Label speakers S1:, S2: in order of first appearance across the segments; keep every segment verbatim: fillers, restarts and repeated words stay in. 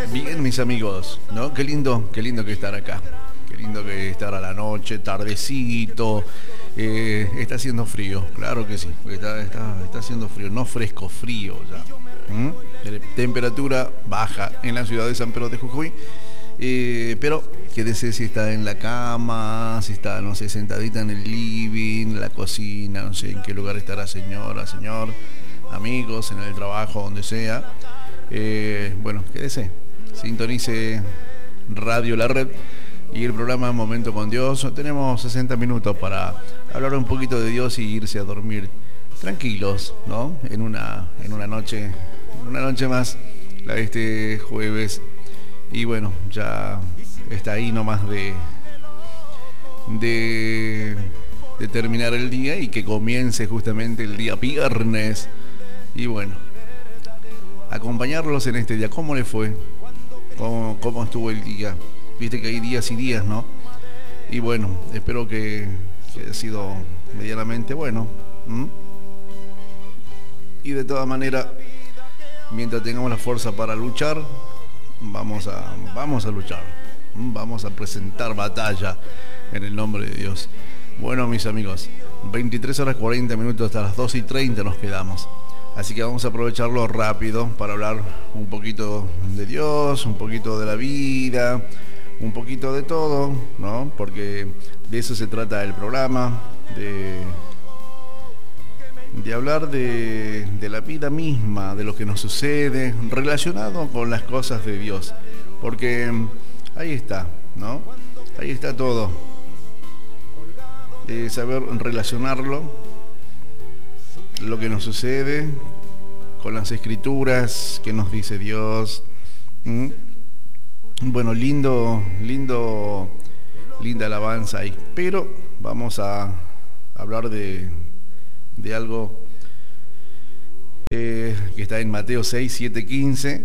S1: Bien, mis amigos, ¿no? Qué lindo, qué lindo que estar acá. Qué lindo que estar a la noche, tardecito. Eh, está haciendo frío, claro que sí. Está, está, está haciendo frío, no fresco, frío ya. ¿Mm? Temperatura baja en la ciudad de San Pedro de Jujuy. Eh, pero quédese si está en la cama, si está, no sé, sentadita en el living, la cocina, no sé en qué lugar estará señora, señor, amigos, en el trabajo, donde sea. Eh, bueno, quédese, sintonice Radio La Red y el programa Momento con Dios. Tenemos sesenta minutos para hablar un poquito de Dios y irse a dormir tranquilos, ¿no? En una, en una noche, en una noche más, la de este jueves. Y bueno, ya está ahí nomás de, de, de terminar el día y que comience justamente el día viernes. Y bueno, acompañarlos en este día. ¿Cómo le fue? ¿Cómo, cómo estuvo el día? Viste que hay días y días, ¿no? Y bueno, espero que, que haya sido medianamente bueno. ¿Mm? Y de todas maneras, mientras tengamos la fuerza para luchar, vamos a, vamos a luchar. ¿Mm? Vamos a presentar batalla en el nombre de Dios. Bueno, mis amigos, veintitrés horas cuarenta minutos hasta las dos y treinta nos quedamos. Así que vamos a aprovecharlo rápido para hablar un poquito de Dios, un poquito de la vida, un poquito de todo, ¿no? Porque de eso se trata el programa, de, de hablar de, de la vida misma, de lo que nos sucede, relacionado con las cosas de Dios. Porque ahí está, ¿no? Ahí está todo. De saber relacionarlo, lo que nos sucede con las escrituras, que nos dice Dios. ¿Mm? Bueno, lindo, lindo, linda alabanza ahí. Pero vamos a hablar de, de algo eh, que está en Mateo seis, siete, quince.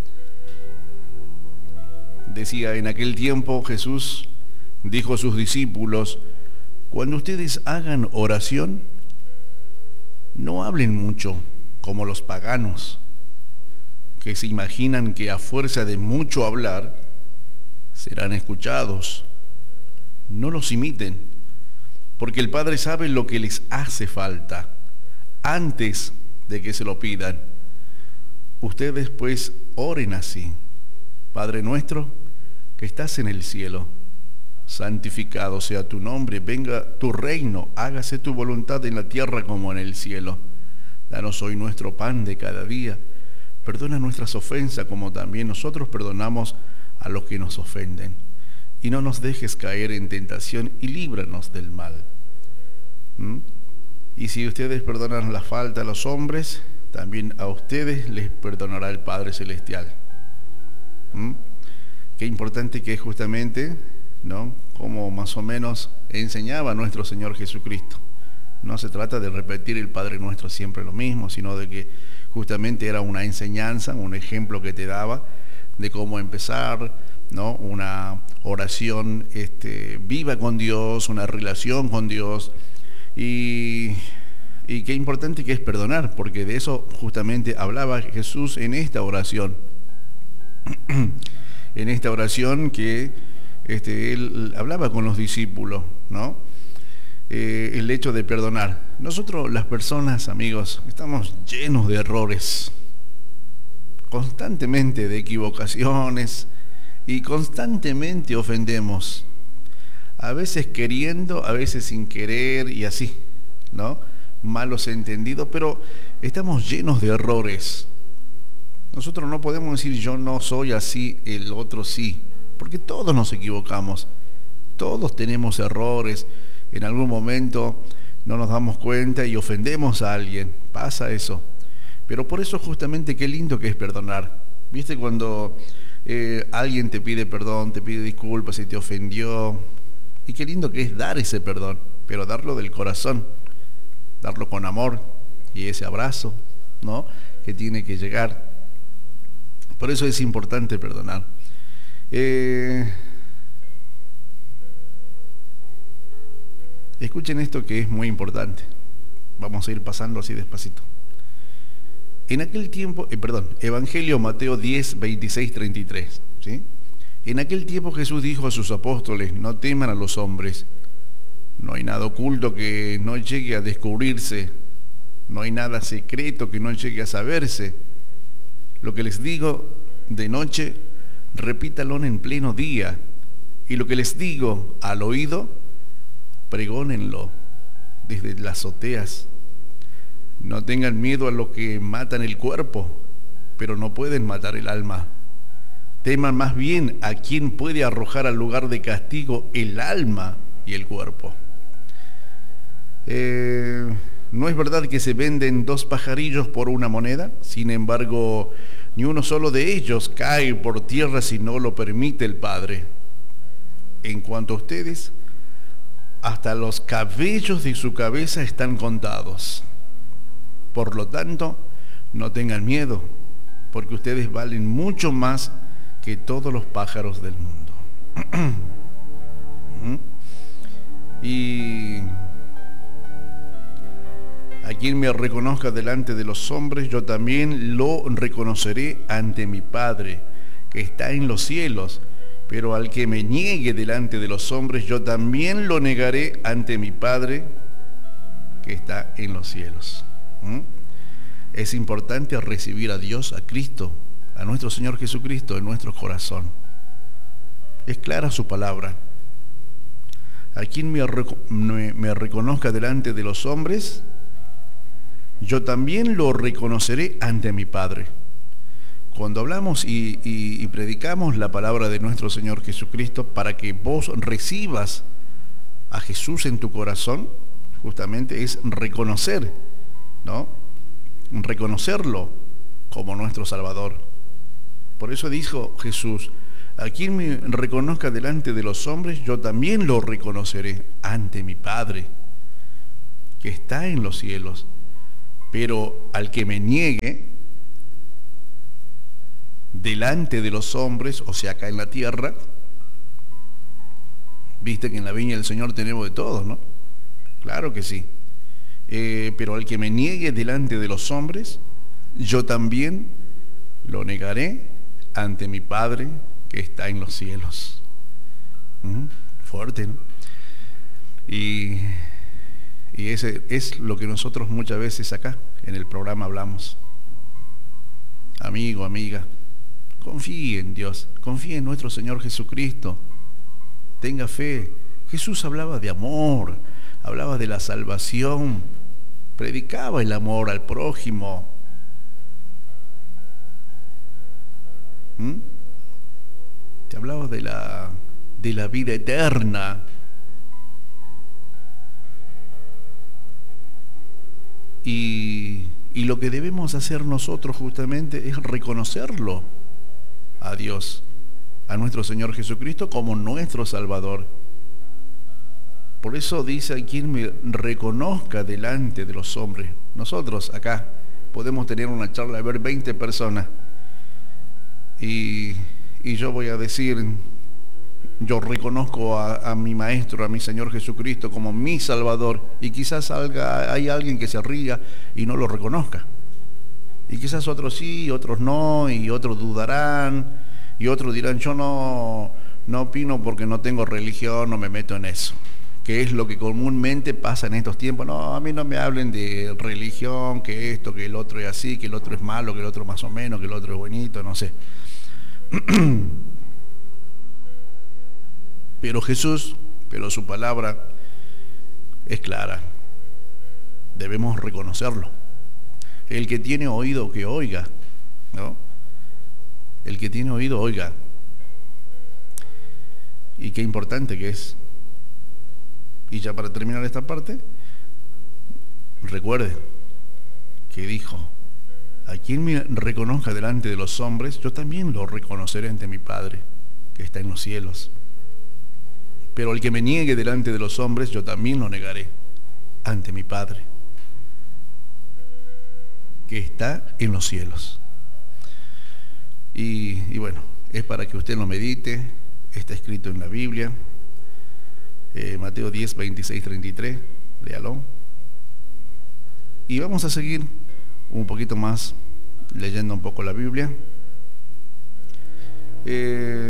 S1: Decía: en aquel tiempo Jesús dijo a sus discípulos: cuando ustedes hagan oración, no hablen mucho como los paganos, que se imaginan que a fuerza de mucho hablar serán escuchados. No los imiten, porque el Padre sabe lo que les hace falta antes de que se lo pidan. Ustedes pues oren así: Padre nuestro que estás en el cielo, santificado sea tu nombre, venga tu reino, hágase tu voluntad en la tierra como en el cielo. Danos hoy nuestro pan de cada día. Perdona nuestras ofensas como también nosotros perdonamos a los que nos ofenden. Y no nos dejes caer en tentación y líbranos del mal. ¿Mm? Y si ustedes perdonan la falta a los hombres, también a ustedes les perdonará el Padre Celestial. ¿Mm? Qué importante que es justamente, ¿no?, como más o menos enseñaba nuestro Señor Jesucristo. No se trata de repetir el Padre Nuestro siempre lo mismo, sino de que justamente era una enseñanza, un ejemplo que te daba de cómo empezar, ¿no?, una oración este, viva con Dios, una relación con Dios. Y, y qué importante que es perdonar, porque de eso justamente hablaba Jesús en esta oración. En esta oración que este, él hablaba con los discípulos, ¿no? Eh, el hecho de perdonar. Nosotros, las personas, amigos, estamos llenos de errores, constantemente de equivocaciones, y constantemente ofendemos, a veces queriendo, a veces sin querer, y así, ¿no? Malos entendidos, pero estamos llenos de errores. Nosotros no podemos decir yo no soy así, el otro sí, porque todos nos equivocamos, todos tenemos errores. En algún momento no nos damos cuenta y ofendemos a alguien, pasa eso. Pero por eso justamente qué lindo que es perdonar. ¿Viste cuando eh, alguien te pide perdón, te pide disculpas y te ofendió? Y qué lindo que es dar ese perdón, pero darlo del corazón, darlo con amor y ese abrazo, ¿no?, que tiene que llegar. Por eso es importante perdonar. Eh... Escuchen esto que es muy importante. Vamos a ir pasando así despacito. En aquel tiempo, eh, perdón, Evangelio Mateo diez, veintiséis, treinta y tres, ¿sí? En aquel tiempo Jesús dijo a sus apóstoles: no teman a los hombres, no hay nada oculto que no llegue a descubrirse, no hay nada secreto que no llegue a saberse. Lo que les digo de noche, repítalo en pleno día, y lo que les digo al oído, pregónenlo desde las azoteas. No tengan miedo a los que matan el cuerpo, pero no pueden matar el alma. Teman más bien a quien puede arrojar al lugar de castigo el alma y el cuerpo. Eh, ¿No es verdad que se venden dos pajarillos por una moneda? Sin embargo, ni uno solo de ellos cae por tierra si no lo permite el Padre. En cuanto a ustedes, hasta los cabellos de su cabeza están contados. Por lo tanto, no tengan miedo, porque ustedes valen mucho más que todos los pájaros del mundo. Y a quien me reconozca delante de los hombres, yo también lo reconoceré ante mi Padre, que está en los cielos. Pero al que me niegue delante de los hombres, yo también lo negaré ante mi Padre, que está en los cielos. ¿Mm? Es importante recibir a Dios, a Cristo, a nuestro Señor Jesucristo en nuestro corazón. Es clara su palabra. A quien me, me, me reconozca delante de los hombres, yo también lo reconoceré ante mi Padre. Cuando hablamos y, y, y predicamos la palabra de nuestro Señor Jesucristo para que vos recibas a Jesús en tu corazón, justamente es reconocer, ¿no? Reconocerlo como nuestro Salvador. Por eso dijo Jesús: a quien me reconozca delante de los hombres, yo también lo reconoceré ante mi Padre, que está en los cielos. Pero al que me niegue delante de los hombres, o sea, acá en la tierra, viste que en la viña del Señor tenemos de todos, ¿no? Claro que sí. Eh, pero al que me niegue delante de los hombres, yo también lo negaré ante mi Padre que está en los cielos. ¿Mm? Fuerte, ¿no? Y, y ese es lo que nosotros muchas veces acá en el programa hablamos. Amigo, amiga, confíe en Dios, confíe en nuestro Señor Jesucristo, tenga fe. Jesús hablaba de amor, hablaba de la salvación, predicaba el amor al prójimo. ¿Mm? Te hablaba de la, de la vida eterna. Y, y lo que debemos hacer nosotros justamente es reconocerlo a Dios, a nuestro Señor Jesucristo como nuestro Salvador. Por eso dice: a quien me reconozca delante de los hombres. Nosotros acá podemos tener una charla, a ver, veinte personas, y, y yo voy a decir: yo reconozco a, a mi Maestro, a mi Señor Jesucristo como mi Salvador, y quizás salga, hay alguien que se ría y no lo reconozca, y quizás otros sí, otros no, y otros dudarán, y otros dirán: yo no, no opino porque no tengo religión, no me meto en eso. Que es lo que comúnmente pasa en estos tiempos. No, a mí no me hablen de religión, que esto, que el otro es así, que el otro es malo, que el otro más o menos, que el otro es bonito, no sé. Pero Jesús, pero su palabra es clara. Debemos reconocerlo. El que tiene oído, que oiga, ¿no? El que tiene oído, oiga. Y qué importante que es. Y ya para terminar esta parte, recuerde que dijo: a quien me reconozca delante de los hombres, yo también lo reconoceré ante mi Padre, que está en los cielos. Pero al que me niegue delante de los hombres, yo también lo negaré ante mi Padre, que está en los cielos. Y, y bueno, es para que usted lo medite, está escrito en la Biblia. Eh, Mateo diez, veintiséis, treinta y tres, léalo. Y vamos a seguir un poquito más leyendo un poco la Biblia. Eh,